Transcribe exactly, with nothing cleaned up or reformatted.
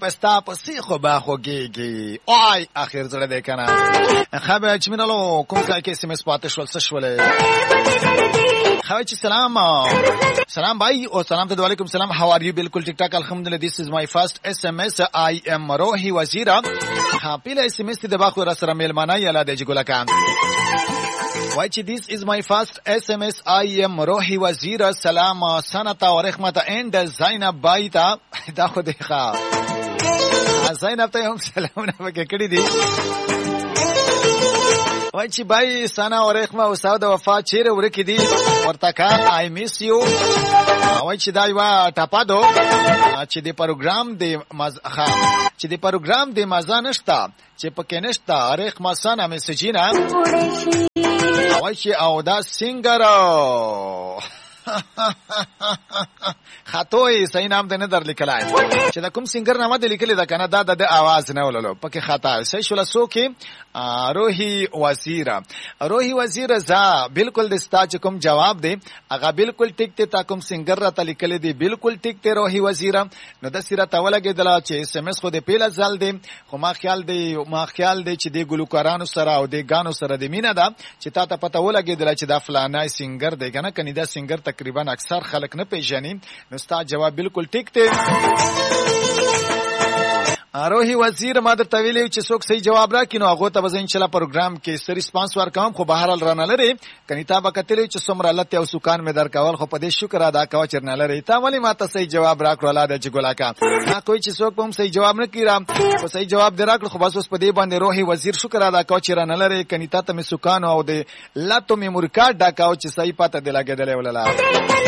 پستا پسې خو به خوږېږي آی اخر زړه دی که نه خبر چې مینهلو کوم ځای کې اس ام اس پاتې شول څه شولې خبر چې سلام سلام بھائی اور سلام ته وعلیکم سلام how are you بالکل ټیک ټاک الحمدلله this is my first S M S I am روحي وزیره ها پیله اس ام اس د باخو را سره میلمانه یاله د جګولکان وای چې this is my first S M S I am روحي وزیره سلام سنتا و رحمت and زینب بایتا دا خو دی ښه زینب ته هم سلامونه پکې کړي دي وای چې بای سنا او رحمه او سعود وفا چیرې ورکې دي ورته کا آی میس یو وای چې دا یو ټاپادو چې د پروګرام د مزخه چې د پروګرام د مزه نشتا چې پکې نشتا رحمه سنا میسجینا وای چې او دا سینګر خطوی صحیح نام دې نه در لیکلای چې دا کوم سنگر نامه دې لیکلې ده کنه دا د आवाज نه ولولو پکې خطا صحیح شول سو کې روحي وزیره روحي وزیره زا بالکل د ستا چې کوم جواب دی هغه بالکل ټیک ته تا کوم سنگر را لیکلې دی بالکل ټیک ته روحي وزیره نو د سیره تولګې دلا چې اس ام اس خو دې پیله ځل دی خو ما خیال دی ما خیال دی چې د ګلوکارانو سره او د غانو سره د مینه ده چې تا ته پته ولګې دلا چې دا فلانای سنگر دی کنه کني دا سنگر تقریبا اکثر خلک نه پیژني نو ستا جواب بالکل ټیک دی روحي وزیر ما درته ویلې چې څوک صحیح جواب راکړي نو هغه ته به ان شاء الله پروګرام کې سری ریسپانس ورکوم خو بهر حال رانه لري کني تا به کتلې چې څومره لته او سکان مې درکول خو په دې شکر ادا کوم چې نه لري تا ولی ما ته صحیح جواب راکړو الله دې ګولاکا ما کوئی چې څوک هم صحیح جواب نه کړم خو صحیح جواب دې راکړو خو بس اوس په دې باندې روحي وزیر شکر ادا کوم چې رانه لري کني تا ته مې سکان او دې لته مې مرکا ډاکاو چې صحیح پته دې لګېدلې ولله